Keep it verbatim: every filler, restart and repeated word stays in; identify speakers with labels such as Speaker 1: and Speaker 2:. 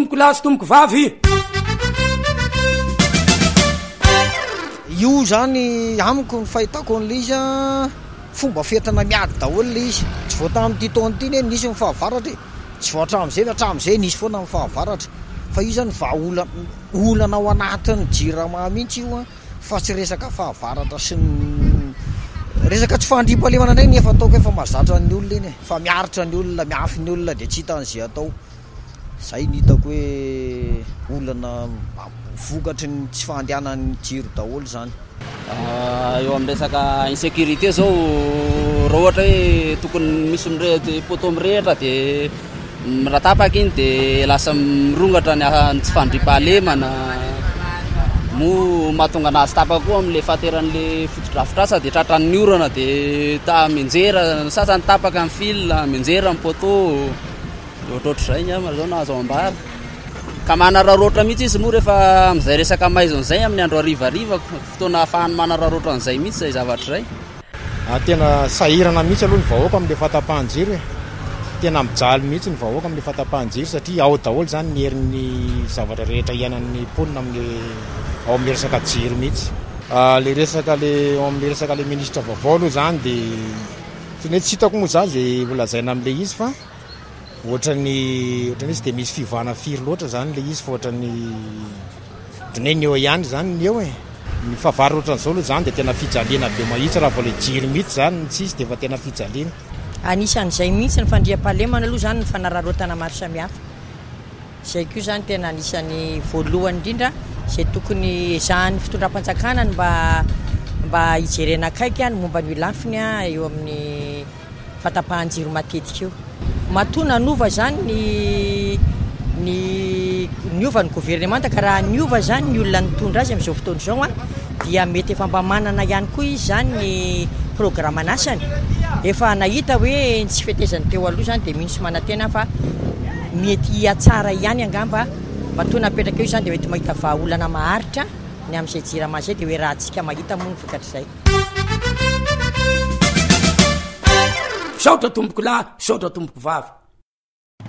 Speaker 1: tomboko lahy sy tomboko vavy.
Speaker 2: Io zany amiko ny fahitako an'le izy fomba fientana miady daholo le izy. Tsy voata amin'ity taona ity ne nisy mifahavaratra, tsy voatra amin'izay fa hatramin'izay nisy foana mifahavaratra. Fa io zany vahaola olana ao anatin'ny jirama mihitsy io fa tsy resaka fahavaratra sy ny resaka tsy fandriam-pahalemana indray nefa ataoko efa mahazatra ny olona iny fa miaritra ny olona, miafy ny olona dia tsy hitan'izay atao. Zay ny hitako hoe olana vokatry ny tsy fandehanan'ny jiro daholo zany.
Speaker 3: Eo amin'ny resaka insécurité zao raha ohatra hoe tokony misy mirehitra poto mirehitra dia raha tapaka iny dia lasa mirongatra ny tsy fandriam-pahalemana mo mahatonga anazy tapaka koa amin'ilay fahateran'ilay fotodrafitrasa dia tratran'ny orana dia ta menjera sasany tapaka amin'ny fil menjera amin'ny poto ohatrohatr'izay ny amana zao na azo ambara ka manararoatra mihitsy izy moa rehefa amin'izay resaka maizon'izay amin'ny andro arivariva fotoana ahafahany manararoatra an'izay mihitsy izay zavatra izay.
Speaker 4: Tena sahirana mihitsy aloha ny vahoaka amin'ilay fahatapahan-jiro e. Tena mijaly mihitsy ny vahoaka amin'ilay fahatapahan-jiro satria ao daholo zany ny herin'ny zavatra rehetra iainan'ny mponina amin'ny ao amin'ilay resaka jiro mihitsy. Le resaka le ao amin'ilay resaka le ministra vaovao aloha zany dia tsy hoe tsy hitako moa zany izay volazaina amin'ilay izy fa ohatrany ohatrany izy dia misy fivana firy loatra zany le izy fa ohatrany dineny eo ihany zany ny eo e. Ny fahavary ohatran'izao aloha zany dia tena fijaliana be mahitsy raha vao ilay jiro mihitsy zany tsy izy dia efa tena fijaliana.
Speaker 5: Anisan'izay mihitsy ny fandriam-pahalemana aloha zany ny fanararaotana maro samihafa. Izay koa zany tena anisan'ny voalohany indrindra izay tokony ezahan'ny fitondram-panjakana mba mba hijerena akaiky ny momba ny lafiny eo amin'ny fahatapahan-jiro matetika eo. Matona nova zany ny ny niova ny gouvernement ka raha niova zany ny olona nitondra azy amin'izao fotoana izao dia mety efa mba manana ihany koa izy zany ny programme anasany. Efa nahita hoe tsy fetezany teo aloha zany dia mihintsy manantena fa mety atsara ihany angamba matona apetraka eo zany dia mety mahita vahaolana maharitra ny amin'izay jirama izay dia hoe raha antsika mahita moa ny vokatr'izay.
Speaker 1: Saotra tomboko lahy, saotra tomboko vavy.